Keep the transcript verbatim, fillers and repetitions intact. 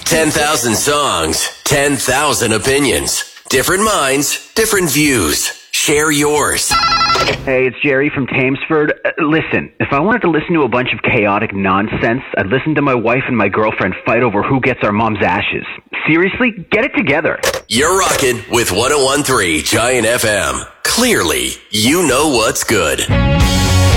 ten thousand songs, ten thousand opinions. Different minds, different views. Share yours. Hey, it's Jerry from Tamesford. Uh, listen, if I wanted to listen to a bunch of chaotic nonsense, I'd listen to my wife and my girlfriend fight over who gets our mom's ashes. Seriously, get it together. You're rocking with one oh one point three Giant F M. Clearly, you know what's good.